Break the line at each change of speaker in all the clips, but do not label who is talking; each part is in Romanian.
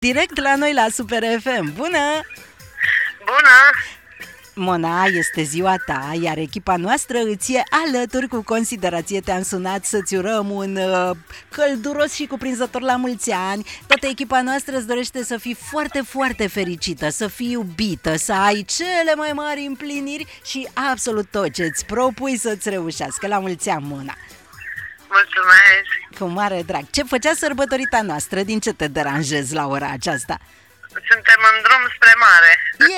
Direct la noi la Super FM. Bună!
Bună!
Mona, este ziua ta, iar echipa noastră îți e alături cu considerație. Te-am sunat să-ți urăm un călduros și cuprinzător la mulți ani. Toată echipa noastră îți dorește să fii foarte, foarte fericită, să fii iubită, să ai cele mai mari împliniri și absolut tot ce îți propui să-ți reușească. La mulți ani, Mona!
Mulțumesc!
Cu mare drag! Ce făcea sărbătorita noastră? Din ce te deranjezi la ora aceasta?
Suntem în drum spre mare.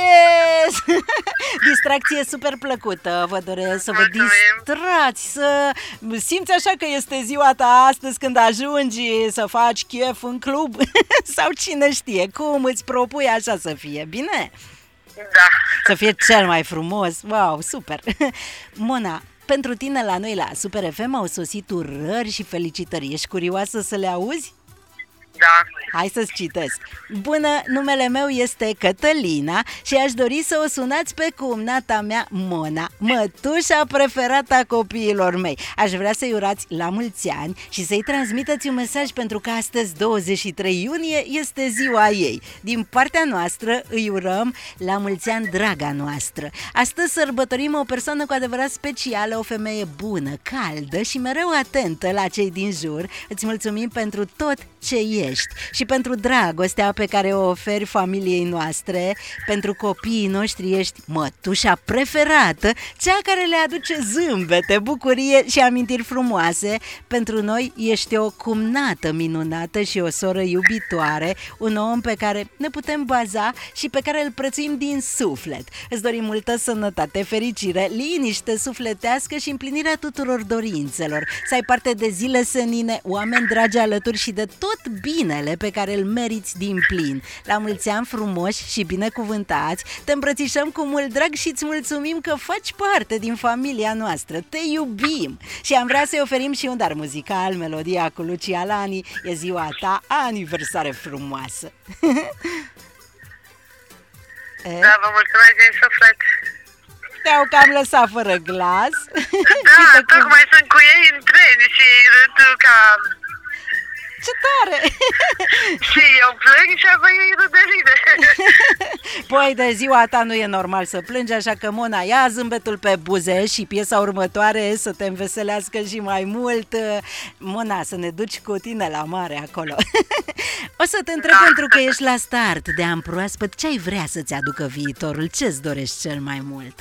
Yes! Distracție super plăcută. Vă doresc să vă
Mulțumim.
distrați, să simți așa că este ziua ta astăzi când ajungi să faci chef în club sau cine știe, cum îți propui așa să fie, bine?
Da.
Să fie cel mai frumos. Wow, super! Mona, pentru tine la noi la Super FM au sosit urări și felicitări. Ești curioasă să le auzi?
Da.
Hai să-ți citesc. Bună, numele meu este Cătălina și aș dori să o sunați pe cumnata mea Mona, mătușa preferată a copiilor mei. Aș vrea să-i urați la mulți ani și să-i transmiteți un mesaj pentru că astăzi, 23 iunie, este ziua ei. Din partea noastră îi urăm la mulți ani, draga noastră. Astăzi sărbătorim o persoană cu adevărat specială, o femeie bună, caldă și mereu atentă la cei din jur. Îți mulțumim pentru tot ce ești și pentru dragostea pe care o oferi familiei noastre. Pentru copiii noștri ești mătușa preferată, cea care le aduce zâmbete, bucurie și amintiri frumoase. Pentru noi ești o cumnată minunată și o soră iubitoare, un om pe care ne putem baza și pe care îl prețuim din suflet. Îți dorim multă sănătate, fericire, liniște sufletească și împlinirea tuturor dorințelor. Să ai parte de zile senine, oameni dragi alături și de tot binele pe care îl meriți din plin. La mulți ani frumoși și binecuvântați, te îmbrățișăm cu mult drag și îți mulțumim că faci parte din familia noastră. Te iubim! Și am vrea să-i oferim și un dar muzical, melodia cu Lucia Lani. E ziua ta, aniversare frumoasă!
Da, vă mulțumesc din suflet.
Te-au cam lăsat fără glas.
Da, tocmai sunt cu ei în tren și râd ca...
Ce tare!
Și eu plâng și apoi ei râd de mine.
Păi de ziua ta nu e normal să plângi, așa că Mona, ia zâmbetul pe buze și piesa următoare să te înveselească și mai mult. Mona, să ne duci cu tine la mare acolo. O să te întreb, pentru că ești la start de an proaspăt, ce ai vrea să-ți aducă viitorul? Ce-ți dorești cel mai mult?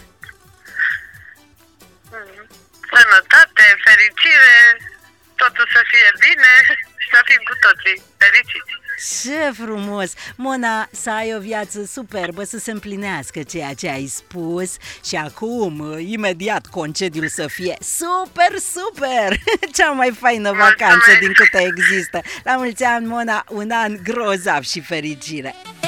Sănătate, fericire, totul să fie bine și să fim cu toții fericiți.
Ce frumos! Mona, să ai o viață superbă, să se împlinească ceea ce ai spus și acum, imediat, concediul să fie super, super! Cea mai faină vacanță din câte există. La mulți ani, Mona, un an grozav și fericire!